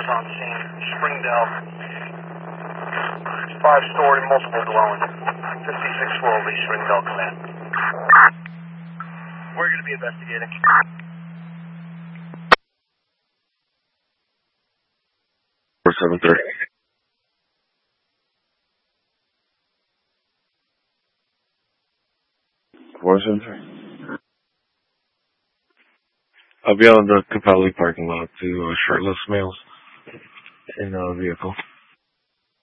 on scene. Springdale. 5-story, multiple dwelling. 56 floor, Lee Springdale, command. We're going to be investigating. 4730. 473. I'll be out in the Capelli parking lot to shirtless males in a vehicle.